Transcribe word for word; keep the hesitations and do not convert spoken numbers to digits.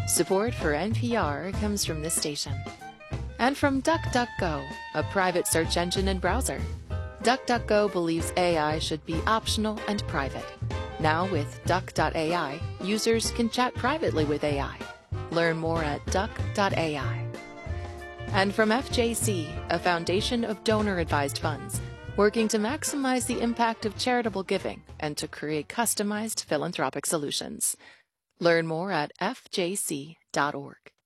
Support for N P R comes from this station. And from DuckDuckGo, a private search engine and browser. DuckDuckGo believes A I should be optional and private. Now with Duck dot A I, users can chat privately with A I. Learn more at Duck dot A I. And from F J C, a foundation of donor-advised funds, working to maximize the impact of charitable giving and to create customized philanthropic solutions. Learn more at F J C dot org.